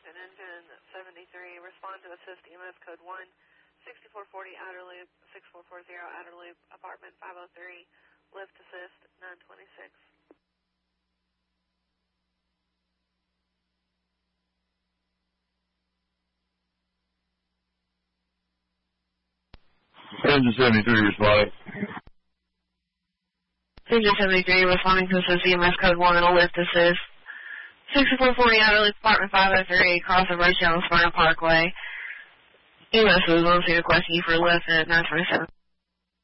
Engine 73, respond to assist EMS code 1, 6440 outer loop, 6440 outer loop, apartment 503, lift assist 926. Engine 73 responding. Engine 73, responding to assist EMS code 1 on a lift assist. 6440 outer loop, apartment 503, cross of Rachel Smyrna Parkway. EMS is on to requesting you for a lift at 927.